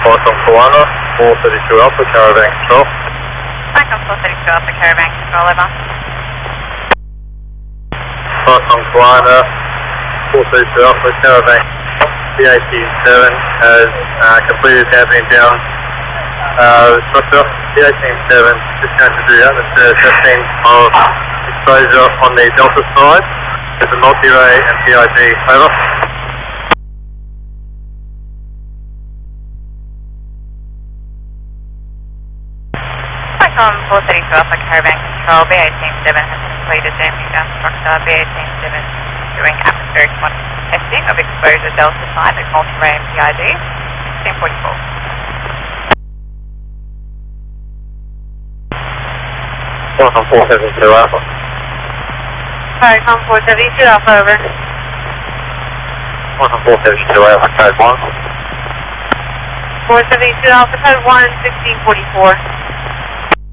Python Koala, 432 Alpha, Caravan Control. Python 432 Alpha, Caravan Control, over. Python Koala, 432 Alpha, Caravan. The AT7 has completed damping down the structure. The AT7 is going to do atmosphere testing of exposure on the Delta side with the multi-ray and PID, over. Python 432 Alpha, Caravan Control, B18-7 has completed damping down structure. B18-7 doing atmospheric testing of exposure Delta side with multi-ray and PID. 1044. Python 472 Alpha. Python 472 Alpha, over. Python 472 Alpha, code 1. 472 Alpha, code 1, 1644.